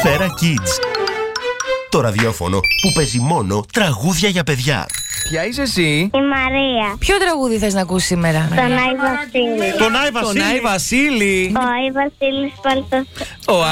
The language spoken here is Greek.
Σφαίρα Kids. Το ραδιόφωνο που παίζει μόνο τραγούδια για παιδιά. Ποια είσαι εσύ? Η Μαρία. Ποιο τραγούδι θες να ακούσεις σήμερα? Τον Άι Βασίλη. Τον Άι Βασίλη. Ο Άι Βασίλης Παλτός. Ο